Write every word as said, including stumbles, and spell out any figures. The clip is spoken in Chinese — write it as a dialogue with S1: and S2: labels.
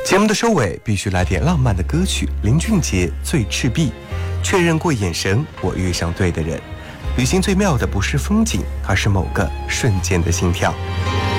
S1: 节目的收尾必须来点浪漫的歌曲，林俊杰《最赤壁》，确认过眼神，我遇上对的人。旅行最妙的不是风景，而是某个瞬间的心跳。